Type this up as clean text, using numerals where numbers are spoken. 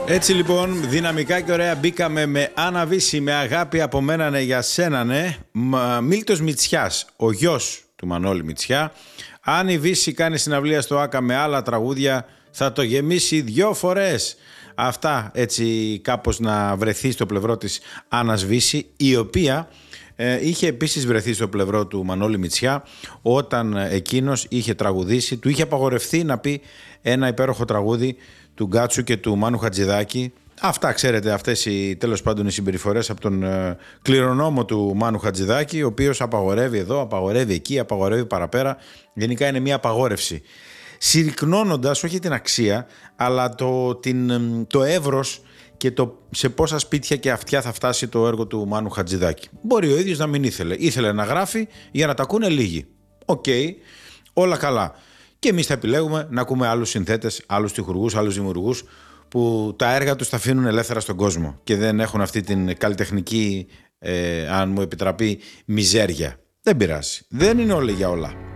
Έτσι λοιπόν, δυναμικά και ωραία μπήκαμε με Άννα Βύση, με αγάπη από μένα ναι για σένα ναι. Μίλτος Μητσιάς, ο γιος του Μανώλη Μητσιά. Αν η Βύση κάνει συναυλία στο ΆΚΑ με άλλα τραγούδια, θα το γεμίσει 2 φορές. Αυτά έτσι κάπως να βρεθεί στο πλευρό της Άννας Βύση, η οποία είχε επίσης βρεθεί στο πλευρό του Μανώλη Μητσιά όταν εκείνος είχε τραγουδήσει, του είχε απαγορευτεί να πει ένα υπέροχο τραγούδι του Γκάτσου και του Μάνου Χατζηδάκη. Αυτά ξέρετε, αυτές οι τέλος πάντων οι συμπεριφορές από τον κληρονόμο του Μάνου Χατζηδάκη, ο οποίος απαγορεύει εδώ, απαγορεύει εκεί, απαγορεύει παραπέρα. Γενικά είναι μια απαγόρευση. Συρρυκνώνοντας όχι την αξία, αλλά το εύρος και το σε πόσα σπίτια και αυτιά θα φτάσει το έργο του Μάνου Χατζηδάκη. Μπορεί ο ίδιος να μην ήθελε. Ήθελε να γράφει για να τα ακούνε λίγοι. Οκ, όλα καλά. Και εμείς θα επιλέγουμε να ακούμε άλλους συνθέτες, άλλους τυχουργούς, άλλους δημιουργούς που τα έργα τους τα αφήνουν ελεύθερα στον κόσμο και δεν έχουν αυτή την καλλιτεχνική, αν μου επιτραπεί, μιζέρια. Δεν πειράζει. Δεν είναι όλοι για όλα.